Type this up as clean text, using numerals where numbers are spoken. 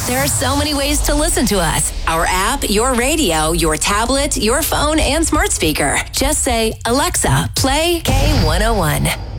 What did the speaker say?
There are so many ways to listen to us. Our app, your radio, your tablet, your phone, and smart speaker. Just say, Alexa, play K101.